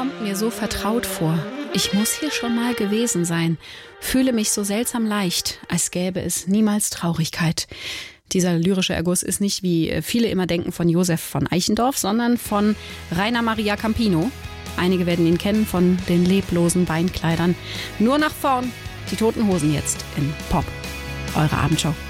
kommt mir so vertraut vor. Ich muss hier schon mal gewesen sein. Fühle mich so seltsam leicht, als gäbe es niemals Traurigkeit. Dieser lyrische Erguss ist nicht, wie viele immer denken, von Josef von Eichendorff, sondern von Rainer Maria Campino. Einige werden ihn kennen von den leblosen Beinkleidern. Nur nach vorn, die Toten Hosen jetzt in Pop. Eure Abendschau.